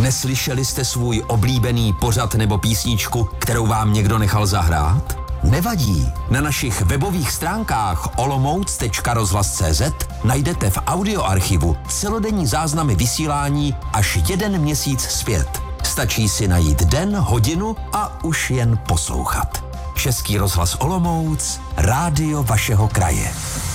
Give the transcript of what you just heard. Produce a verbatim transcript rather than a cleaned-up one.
Neslyšeli jste svůj oblíbený pořad nebo písničku, kterou vám někdo nechal zahrát? Nevadí. Na našich webových stránkách olomouc tečka rozhlas tečka cé zet najdete v audioarchivu celodenní záznamy vysílání až jeden měsíc zpět. Stačí si najít den, hodinu a už jen poslouchat. Český rozhlas Olomouc, rádio vašeho kraje.